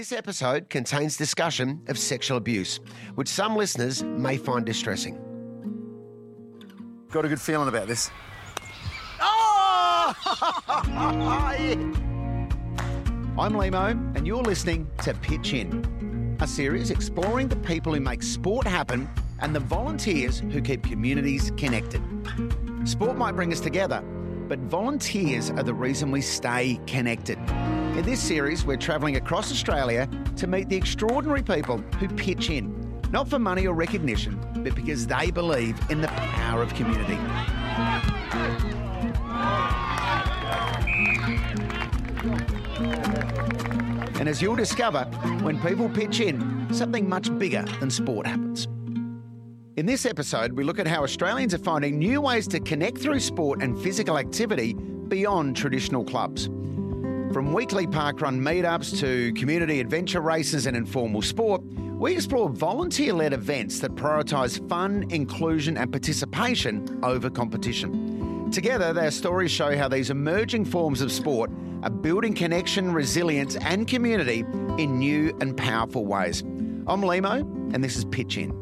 This episode contains discussion of sexual abuse, which some listeners may find distressing. Got a good feeling about this. Oh! I'm Limo, and you're listening to Pitch In, a series exploring the people who make sport happen and the volunteers who keep communities connected. Sport might bring us together, but volunteers are the reason we stay connected. In this series, we're travelling across Australia to meet the extraordinary people who pitch in, not for money or recognition, but because they believe in the power of community. And as you'll discover, when people pitch in, something much bigger than sport happens. In this episode, we look at how Australians are finding new ways to connect through sport and physical activity beyond traditional clubs. From weekly parkrun meetups to community adventure races and informal sport, we explore volunteer-led events that prioritise fun, inclusion and participation over competition. Together, their stories show how these emerging forms of sport are building connection, resilience and community in new and powerful ways. I'm Limo, and this is Pitch In.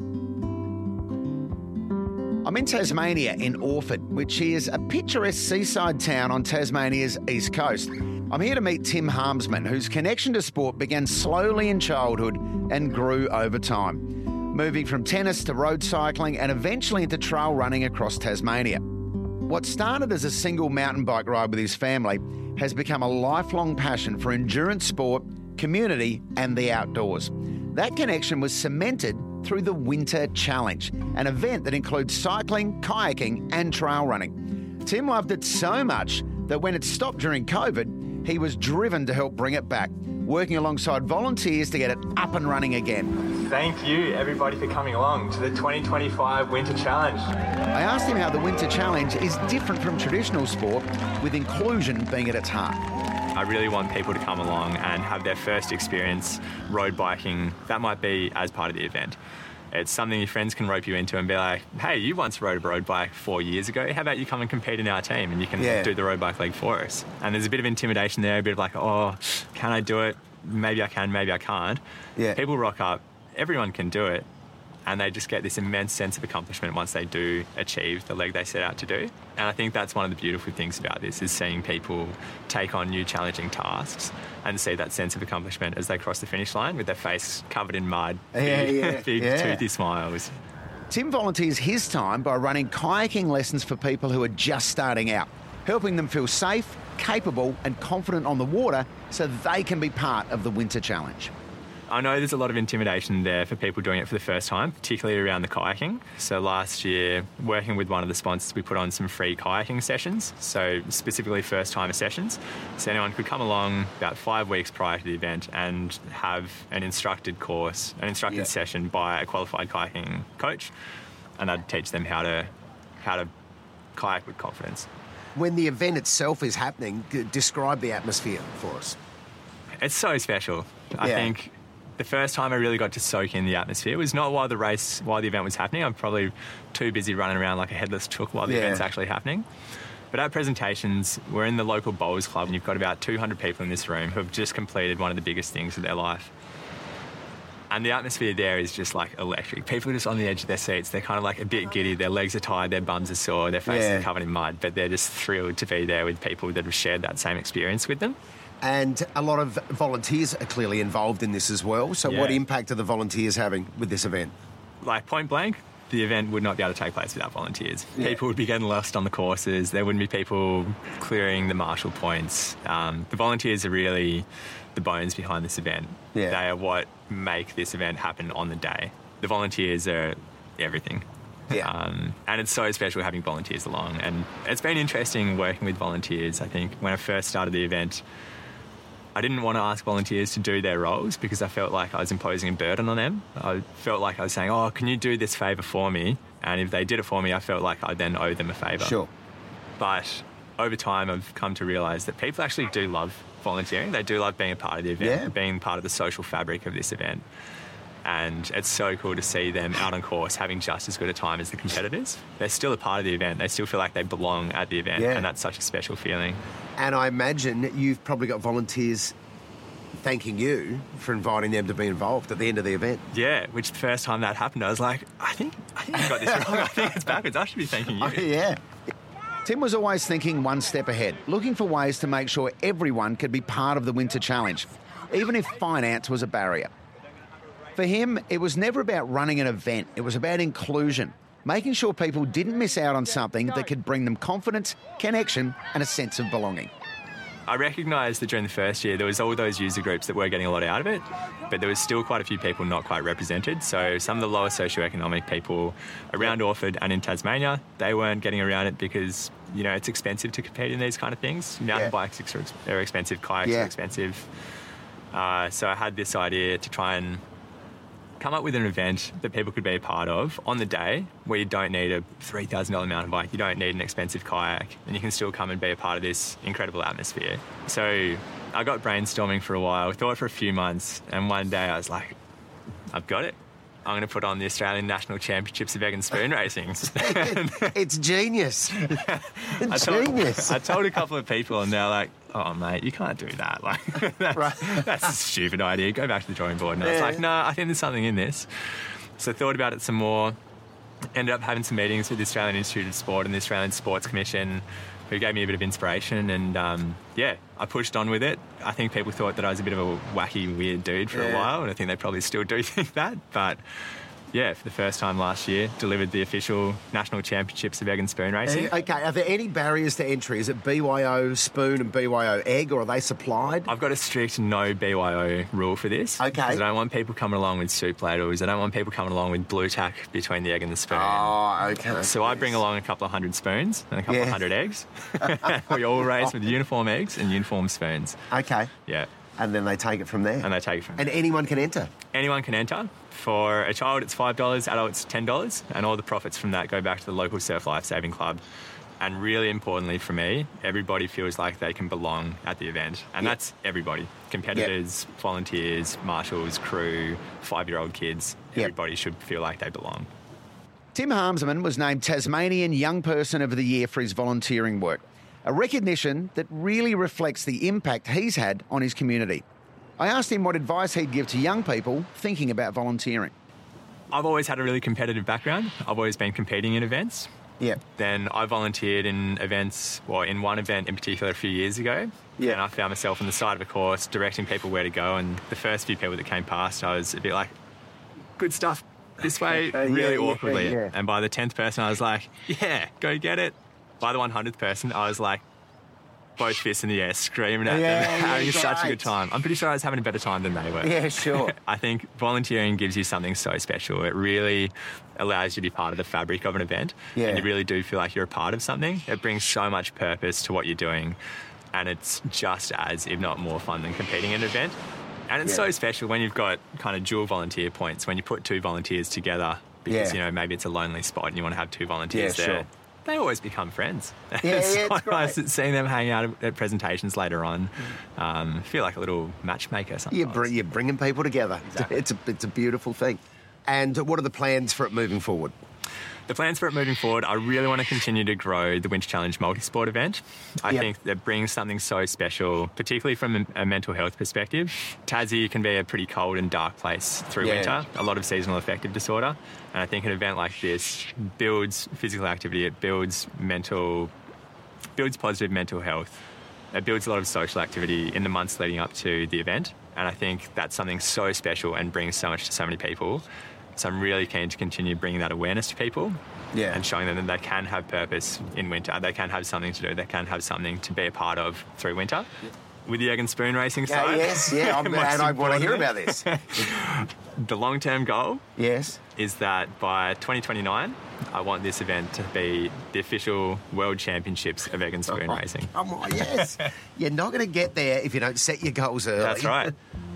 I'm in Tasmania in Orford, which is a picturesque seaside town on Tasmania's east coast. I'm here to meet Tim Harmsman, whose connection to sport began slowly in childhood and grew over time, moving from tennis to road cycling and eventually into trail running across Tasmania. What started as a single mountain bike ride with his family has become a lifelong passion for endurance sport, community and the outdoors. That connection was cemented through the Winter Challenge, an event that includes cycling, kayaking and trail running. Tim loved it so much that when it stopped during COVID, he was driven to help bring it back, working alongside volunteers to get it up and running again. Thank you, everybody, for coming along to the 2025 Winter Challenge. I asked him how the Winter Challenge is different from traditional sport, with inclusion being at its heart. I really want people to come along and have their first experience road biking. That might be as part of the event. It's something your friends can rope you into and be like, hey, you once rode a road bike 4 years ago. How about you come and compete in our team and you can do the road bike league for us? And there's a bit of intimidation there, a bit of like, oh, can I do it? Maybe I can, maybe I can't. Yeah. People rock up. Everyone can do it. And they just get this immense sense of accomplishment once they do achieve the leg they set out to do. And I think that's one of the beautiful things about this, is seeing people take on new challenging tasks and see that sense of accomplishment as they cross the finish line with their face covered in mud, big toothy smiles. Tim volunteers his time by running kayaking lessons for people who are just starting out, helping them feel safe, capable and confident on the water so they can be part of the Winter Challenge. I know there's a lot of intimidation there for people doing it for the first time, particularly around the kayaking. So last year, working with one of the sponsors, we put on some free kayaking sessions, so specifically first-timer sessions. So anyone could come along about 5 weeks prior to the event and have an instructed course, an instructed session by a qualified kayaking coach, and I'd teach them how to kayak with confidence. When the event itself is happening, describe the atmosphere for us. It's so special. I think the first time I really got to soak in the atmosphere was not while the event was happening. I'm probably too busy running around like a headless chook while the event's actually happening. But at presentations, we're in the local bowls club and you've got about 200 people in this room who have just completed one of the biggest things of their life. And the atmosphere there is just like electric. People are just on the edge of their seats. They're kind of like a bit giddy. Their legs are tired, their bums are sore, their faces are covered in mud, but they're just thrilled to be there with people that have shared that same experience with them. And a lot of volunteers are clearly involved in this as well. So what impact are the volunteers having with this event? Like point blank, the event would not be able to take place without volunteers. People would be getting lost on the courses. There wouldn't be people clearing the marshal points. The volunteers are really the bones behind this event. They are what make this event happen on the day. The volunteers are everything. And it's so special having volunteers along. And it's been interesting working with volunteers. I think when I first started the event, I didn't want to ask volunteers to do their roles because I felt like I was imposing a burden on them. I felt like I was saying, oh, can you do this favour for me? And if they did it for me, I felt like I then owed them a favour. Sure. But over time, I've come to realise that people actually do love volunteering. They do love being a part of the event, being part of the social fabric of this event. And it's so cool to see them out on course having just as good a time as the competitors. They're still a part of the event. They still feel like they belong at the event, and that's such a special feeling. And I imagine you've probably got volunteers thanking you for inviting them to be involved at the end of the event. Yeah, which the first time that happened, I was like, I think you got this wrong. I think it's backwards. I should be thanking you. Oh, yeah. Tim was always thinking one step ahead, looking for ways to make sure everyone could be part of the Winter Challenge, even if finance was a barrier. For him, it was never about running an event. It was about inclusion, making sure people didn't miss out on something that could bring them confidence, connection and a sense of belonging. I recognised that during the first year there was all those user groups that were getting a lot out of it, but there was still quite a few people not quite represented. So some of the lower socioeconomic people around Orford and in Tasmania, they weren't getting around it because, you know, it's expensive to compete in these kind of things. Mountain bikes are expensive, kayaks are expensive. So I had this idea to try and come up with an event that people could be a part of on the day where you don't need a $3,000 mountain bike, you don't need an expensive kayak, and you can still come and be a part of this incredible atmosphere. So I got brainstorming for a while, thought for a few months, and one day I was like, I've got it. I'm going to put on the Australian National Championships of Egg and Spoon Racing. It's genius. I told a couple of people and they're like, oh, mate, you can't do that. Like, that's a stupid idea. Go back to the drawing board. And I was like, no, I think there's something in this. So I thought about it some more, ended up having some meetings with the Australian Institute of Sport and the Australian Sports Commission, who gave me a bit of inspiration, and I pushed on with it. I think people thought that I was a bit of a wacky, weird dude for a while, and I think they probably still do think that, but yeah, for the first time last year, delivered the official National Championships of Egg and Spoon Racing. Okay, are there any barriers to entry? Is it BYO spoon and BYO egg, or are they supplied? I've got a strict no BYO rule for this. Okay. I don't want people coming along with soup ladles. I don't want people coming along with blue tack between the egg and the spoon. Oh, okay. So I bring along a couple of 100 spoons and a couple of 100 eggs. We all race with uniform eggs and uniform spoons. Okay. Yeah. And then they take it from there? And they take it from there. And anyone can enter? Anyone can enter. For a child, it's $5, adults, $10, and all the profits from that go back to the local Surf Life Saving Club. And really importantly for me, everybody feels like they can belong at the event. And that's everybody. Competitors, volunteers, marshals, crew, 5-year-old kids. Everybody should feel like they belong. Tim Harmsman was named Tasmanian Young Person of the Year for his volunteering work, a recognition that really reflects the impact he's had on his community. I asked him what advice he'd give to young people thinking about volunteering. I've always had a really competitive background. I've always been competing in events. Yeah. Then I volunteered in events, well, in one event in particular a few years ago. Yeah. And I found myself on the side of a course directing people where to go. And the first few people that came past, I was a bit like, good stuff, this way, really awkwardly. Yeah. And by the 10th person, I was like, yeah, go get it. By the 100th person, I was like, both fists in the air, screaming at them, having such a good time. I'm pretty sure I was having a better time than they were. Yeah, sure. I think volunteering gives you something so special. It really allows you to be part of the fabric of an event. Yeah. And you really do feel like you're a part of something. It brings so much purpose to what you're doing. And it's just as, if not more fun than competing in an event. And it's so special when you've got kind of dual volunteer points, when you put two volunteers together because, you know, maybe it's a lonely spot and you want to have two volunteers there. Sure. They always become friends. It's quite great. nice seeing them hang out at presentations later on. Feel like a little matchmaker sometimes. You're bringing people together. Exactly. It's a beautiful thing. And what are the plans for it moving forward? The plans for it moving forward, I really want to continue to grow the Winter Challenge multisport event. I think that brings something so special, particularly from a mental health perspective. Tassie can be a pretty cold and dark place through winter, a lot of seasonal affective disorder. And I think an event like this builds physical activity, it builds positive mental health. It builds a lot of social activity in the months leading up to the event. And I think that's something so special and brings so much to so many people. So I'm really keen to continue bringing that awareness to people and showing them that they can have purpose in winter. They can have something to do. They can have something to be a part of through winter. With the egg and spoon racing side. And I want to hear about this. The long-term goal is that by 2029, I want this event to be the official World Championships of Egg and Spoon Racing. Come on, yes. You're not going to get there if you don't set your goals early. That's right.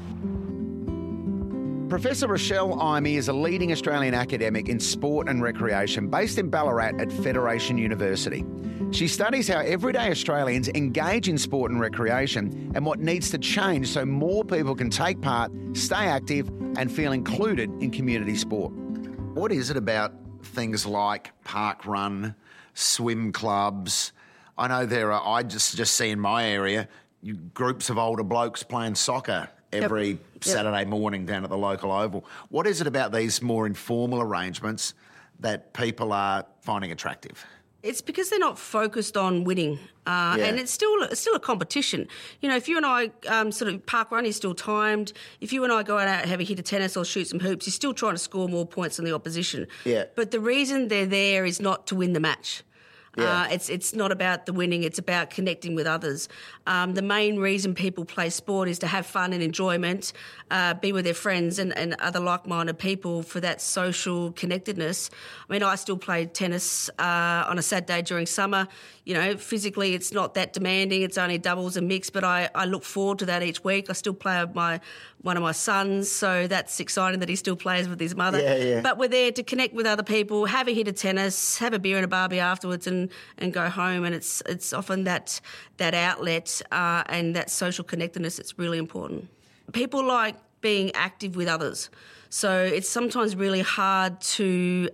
Professor Rochelle Imey is a leading Australian academic in sport and recreation based in Ballarat at Federation University. She studies how everyday Australians engage in sport and recreation and what needs to change so more people can take part, stay active and feel included in community sport. What is it about things like park run, swim clubs? I know I just see in my area groups of older blokes playing soccer every Saturday morning down at the local oval. What is it about these more informal arrangements that people are finding attractive? It's because they're not focused on winning, and it's still a competition. You know, if you and I sort of park run is still timed. If you and I go out and have a hit of tennis or shoot some hoops, you're still trying to score more points than the opposition. Yeah. But the reason they're there is not to win the match. Yeah. It's not about the winning, it's about connecting with others. The main reason people play sport is to have fun and enjoyment, be with their friends and other like-minded people for that social connectedness. I mean, I still play tennis on a Saturday during summer. You know, physically it's not that demanding, it's only doubles and mix, but I look forward to that each week. I still play with one of my sons, so that's exciting that he still plays with his mother. Yeah. But we're there to connect with other people, have a hit of tennis, have a beer and a barbie afterwards and go home, and it's often that outlet and that social connectedness that's really important. People like being active with others, so it's sometimes really hard to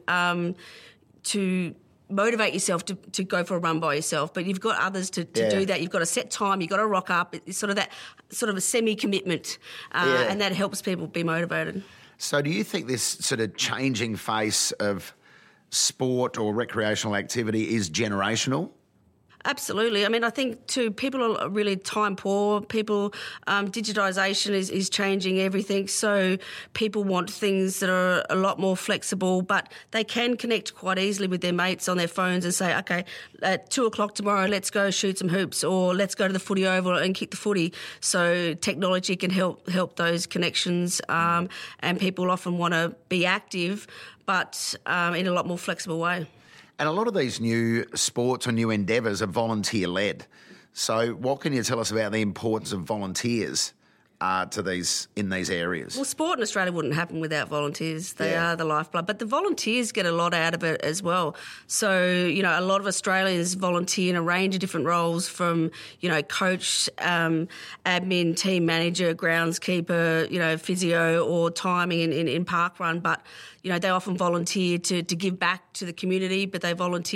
motivate yourself to go for a run by yourself, but you've got others to do that. You've got a set time, you've got to rock up. It's sort of a semi-commitment, and that helps people be motivated. So do you think this sort of changing face of sport or recreational activity is generational? Absolutely. I mean, I think too, people are really time poor. People, digitisation is changing everything. So people want things that are a lot more flexible, but they can connect quite easily with their mates on their phones and say, okay, at 2:00 tomorrow, let's go shoot some hoops, or let's go to the footy oval and kick the footy. So technology can help those connections, and people often want to be active, but in a lot more flexible way. And a lot of these new sports or new endeavours are volunteer-led. So what can you tell us about the importance of volunteers to these in these areas? Well, sport in Australia wouldn't happen without volunteers. They are the lifeblood. But the volunteers get a lot out of it as well. So, you know, a lot of Australians volunteer in a range of different roles, from, you know, coach, admin, team manager, groundskeeper, you know, physio or timing in park run. But, you know, they often volunteer to give back to the community, but they volunteer